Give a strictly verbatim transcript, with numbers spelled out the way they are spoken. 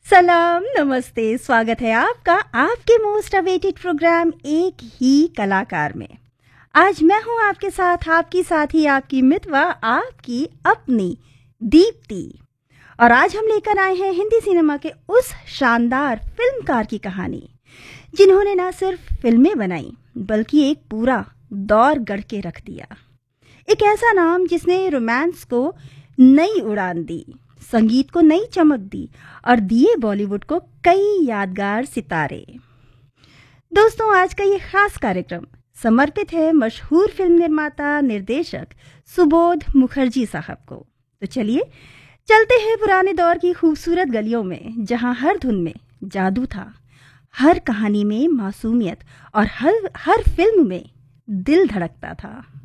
सलाम, नमस्ते, स्वागत है आपका आपके मोस्ट अवेटेड प्रोग्राम एक ही कलाकार में। आज मैं हूं आपके साथ, आपकी साथी, आपकी मितवा, आपकी अपनी दीप्ति। और आज हम लेकर आए हैं हिंदी सिनेमा के उस शानदार फिल्मकार की कहानी जिन्होंने ना सिर्फ फिल्में बनाई बल्कि एक पूरा दौर गढ़ के रख दिया। एक ऐसा नाम जिसने रोमांस को नई उड़ान दी, संगीत को नई चमक दी और दिए बॉलीवुड को कई यादगार सितारे। दोस्तों, आज का ये खास कार्यक्रम समर्पित है मशहूर फिल्म निर्माता निर्देशक सुबोध मुखर्जी साहब को। तो चलिए चलते हैं पुराने दौर की खूबसूरत गलियों में, जहां हर धुन में जादू था, हर कहानी में मासूमियत और हर हर फिल्म में दिल धड़कता था।